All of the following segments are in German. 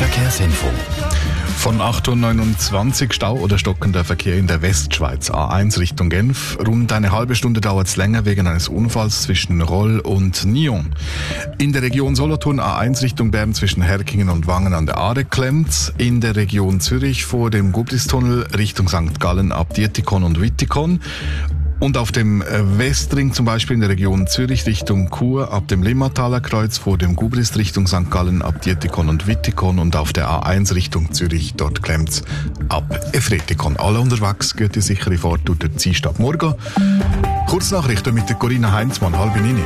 Verkehrsinfo. Von 8.29 Uhr Stau oder stockender Verkehr in der Westschweiz. A1 Richtung Genf. Rund eine halbe Stunde dauert es länger wegen eines Unfalls zwischen Roll und Nyon. In der Region Solothurn A1 Richtung Bern zwischen Herkingen und Wangen an der Aare klemmt. In der Region Zürich vor dem Gubristunnel Richtung St. Gallen ab Dietikon und Wittikon. Und auf dem Westring zum Beispiel in der Region Zürich Richtung Chur ab dem Limmataler Kreuz vor dem Gubrist Richtung St. Gallen ab Dietikon und Wittikon und auf der A1 Richtung Zürich, dort klemmt's ab Efretikon. Alle unterwegs, geht die sichere Fahrt durch den Dienstag morgen. Kurznachrichten mit der Corinna Heinzmann, 8:30.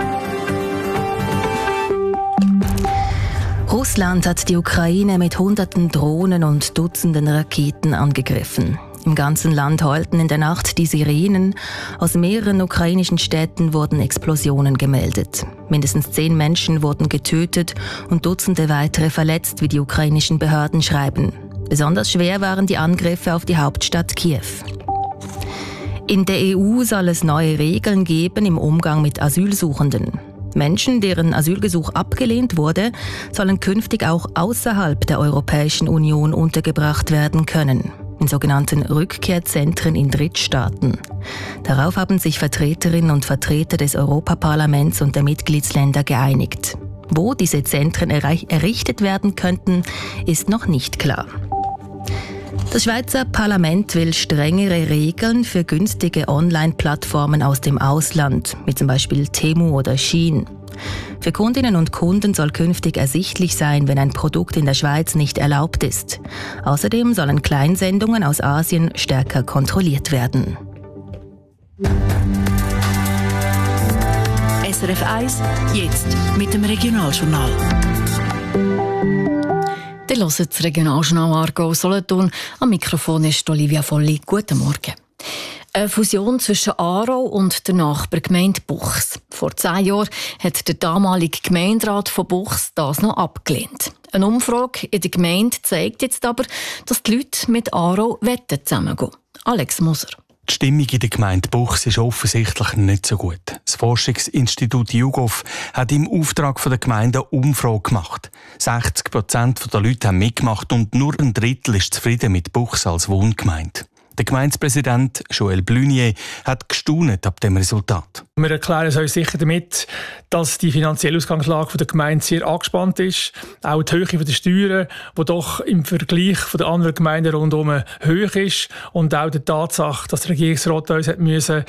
Russland hat die Ukraine mit Hunderten Drohnen und Dutzenden Raketen angegriffen. Im ganzen Land heulten in der Nacht die Sirenen. Aus mehreren ukrainischen Städten wurden Explosionen gemeldet. Mindestens 10 Menschen wurden getötet und Dutzende weitere verletzt, wie die ukrainischen Behörden schreiben. Besonders schwer waren die Angriffe auf die Hauptstadt Kiew. In der EU soll es neue Regeln geben im Umgang mit Asylsuchenden. Menschen, deren Asylgesuch abgelehnt wurde, sollen künftig auch außerhalb der Europäischen Union untergebracht werden können. In sogenannten Rückkehrzentren in Drittstaaten. Darauf haben sich Vertreterinnen und Vertreter des Europaparlaments und der Mitgliedsländer geeinigt. Wo diese Zentren errichtet werden könnten, ist noch nicht klar. Das Schweizer Parlament will strengere Regeln für günstige Online-Plattformen aus dem Ausland, wie zum Beispiel Temu oder Shein. Für Kundinnen und Kunden soll künftig ersichtlich sein, wenn ein Produkt in der Schweiz nicht erlaubt ist. Außerdem sollen Kleinsendungen aus Asien stärker kontrolliert werden. SRF 1, jetzt mit dem Regionaljournal. Ihr hört das Regionaljournal Aargau Solothurn. Am Mikrofon ist Olivia Volli. Guten Morgen. Eine Fusion zwischen Aarau und der Nachbargemeinde Buchs. Vor 10 Jahren hat der damalige Gemeinderat von Buchs das noch abgelehnt. Eine Umfrage in der Gemeinde zeigt jetzt aber, dass die Leute mit Aarau zusammengehen wollen. Alex Moser. Die Stimmung in der Gemeinde Buchs ist offensichtlich nicht so gut. Das Forschungsinstitut YouGov hat im Auftrag der Gemeinde eine Umfrage gemacht. 60% der Leute haben mitgemacht und nur ein Drittel ist zufrieden mit Buchs als Wohngemeinde. Der Gemeindepräsident Joël Blunier hat gestaunt ab dem Resultat. Wir erklären uns sicher damit, dass die finanzielle Ausgangslage der Gemeinde sehr angespannt ist. Auch die Höhe der Steuern, die doch im Vergleich von den anderen Gemeinden rundherum hoch ist. Und auch die Tatsache, dass der Regierungsrat uns den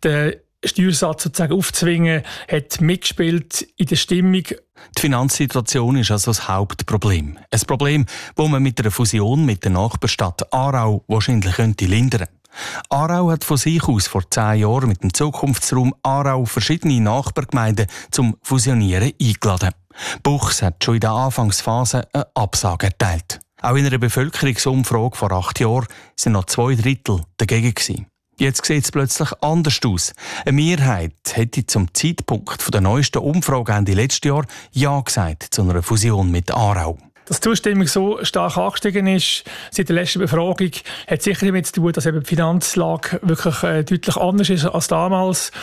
Steuersatz sozusagen aufzwingen, hat mitgespielt in der Stimmung. Die Finanzsituation ist also das Hauptproblem. Ein Problem, das man mit einer Fusion mit der Nachbarstadt Aarau wahrscheinlich lindern könnte. Aarau hat von sich aus vor 10 Jahren mit dem Zukunftsraum Aarau verschiedene Nachbargemeinden zum Fusionieren eingeladen. Buchs hat schon in der Anfangsphase eine Absage erteilt. Auch in einer Bevölkerungsumfrage vor 8 Jahren sind noch 2/3 dagegen gewesen. Jetzt sieht es plötzlich anders aus. Eine Mehrheit hätte zum Zeitpunkt der neuesten Umfrage Ende letztes Jahr Ja gesagt zu einer Fusion mit Aarau. Dass die Zustimmung so stark angestiegen ist seit der letzten Befragung, hat sicher damit zu tun, dass eben die Finanzlage wirklich deutlich anders ist als damals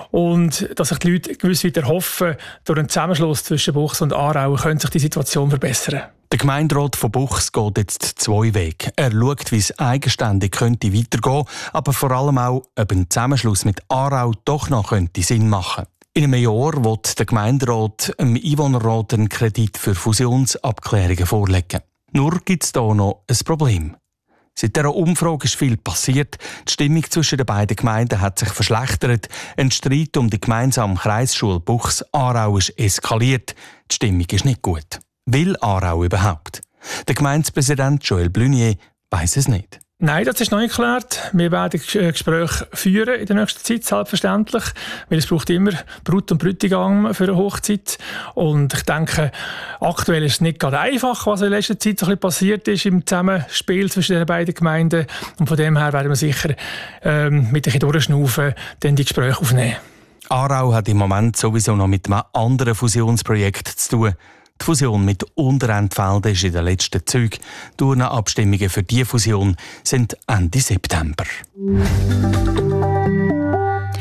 und dass sich die Leute gewiss wieder hoffen, durch einen Zusammenschluss zwischen Buchs und Aarau könnte sich die Situation verbessern. Der Gemeinderat von Buchs geht jetzt 2 Wege. Er schaut, wie es eigenständig könnte weitergehen, aber vor allem auch, ob ein Zusammenschluss mit Aarau doch noch könnte Sinn machen. In einem Jahr wird der Gemeinderat dem Einwohnerrat einen Kredit für Fusionsabklärungen vorlegen. Nur gibt es hier noch ein Problem. Seit dieser Umfrage ist viel passiert. Die Stimmung zwischen den beiden Gemeinden hat sich verschlechtert. Ein Streit um die gemeinsame Kreisschule Buchs-Aarau ist eskaliert. Die Stimmung ist nicht gut. Will Aarau überhaupt? Der Gemeindepräsident Joël Blunier weiss es nicht. Nein, das ist noch nicht geklärt. Wir werden Gespräche führen in der nächsten Zeit, selbstverständlich. Weil es braucht immer Brut und Bräutigam für eine Hochzeit. Und ich denke, aktuell ist es nicht gerade einfach, was in letzter Zeit so ein bisschen passiert ist im Zusammenspiel zwischen den beiden Gemeinden. Und von dem her werden wir sicher mit ein bisschen durchschnaufen, dann die Gespräche aufnehmen. Aarau hat im Moment sowieso noch mit einem anderen Fusionsprojekt zu tun. Die Fusion mit Unterentfelden ist in den letzten Zügen. Die Urnenabstimmungen für diese Fusion sind Ende September.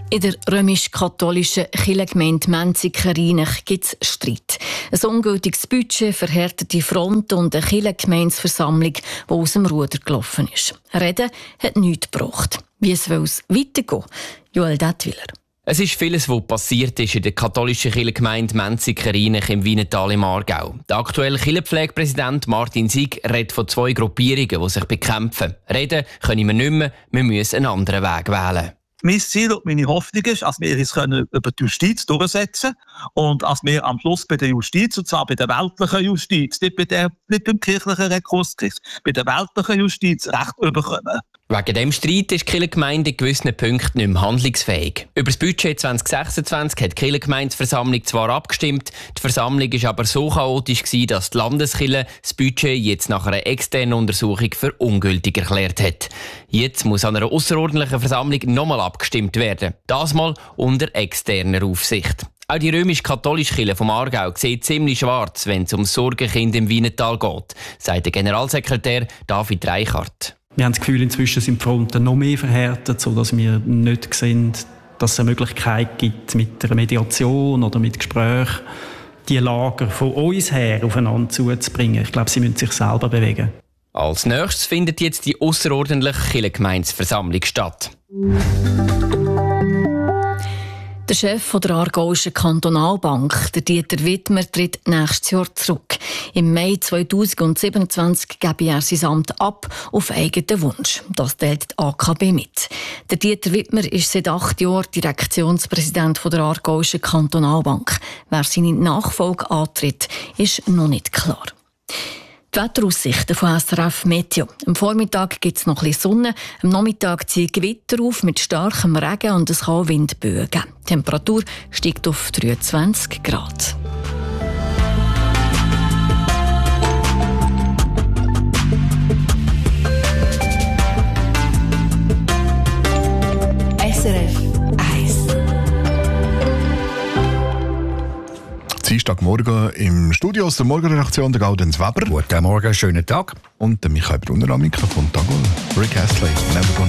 In der römisch-katholischen Kirchengemeinde Menziken-Rheinach gibt es Streit. Ein ungültiges Budget, verhärtete Front und eine Kirchengemeindeversammlung, die aus dem Ruder gelaufen ist. Reden hat nichts gebracht. Wie es weitergehen? Joel Dettwiller. Es ist vieles, was passiert ist in der katholischen Kirchengemeinde Menziken-Rheinach im Wienertal im Aargau. Der aktuelle Kirchenpflegepräsident Martin Sieg redet von 2 Gruppierungen, die sich bekämpfen. Reden können wir nicht mehr, wir müssen einen anderen Weg wählen. Mein Ziel und meine Hoffnung ist, dass wir uns über die Justiz durchsetzen können und dass wir am Schluss bei der Justiz, und zwar bei der weltlichen Justiz, nicht beim kirchlichen Rekursgericht, bei der weltlichen Justiz Recht bekommen. Wegen dem Streit ist die Kirchengemeinde in gewissen Punkten nicht mehr handlungsfähig. Über das Budget 2026 hat die Kirchengemeindeversammlung zwar abgestimmt, die Versammlung war aber so chaotisch, dass die Landeskirche das Budget jetzt nach einer externen Untersuchung für ungültig erklärt hat. Jetzt muss an einer ausserordentlichen Versammlung nochmal abgestimmt werden. Das mal unter externer Aufsicht. Auch die römisch-katholische Kirche vom Aargau sieht ziemlich schwarz, wenn es um das Sorgenkind im Wienertal geht, sagt der Generalsekretär David Reichart. Wir haben das Gefühl, inzwischen sind die Fronten noch mehr verhärtet, sodass wir nicht sehen, dass es eine Möglichkeit gibt, mit einer Mediation oder mit Gesprächen die Lager von uns her aufeinander zuzubringen. Ich glaube, sie müssen sich selber bewegen. Als nächstes findet jetzt die ausserordentliche Kirchengemeindeversammlung statt. Der Chef der Aargauischen Kantonalbank, der Dieter Widmer, tritt nächstes Jahr zurück. Im Mai 2027 gebe er sein Amt ab, auf eigenen Wunsch. Das teilt die AKB mit. Der Dieter Widmer ist seit 8 Jahren Direktionspräsident der Aargauischen Kantonalbank. Wer seine Nachfolge antritt, ist noch nicht klar. Die Wetteraussichten von SRF Meteo. Am Vormittag gibt es noch ein bisschen Sonne, am Nachmittag zieht Gewitter auf mit starkem Regen und es kann Windböen geben. Die Temperatur steigt auf 23 Grad. SRF 1. Dienstagmorgen im Studio aus der Morgenredaktion der Gaudenz Weber. Guten Morgen, schönen Tag. Und der Michael Brunner am Mikrofon. Rick Astley, Never Gonna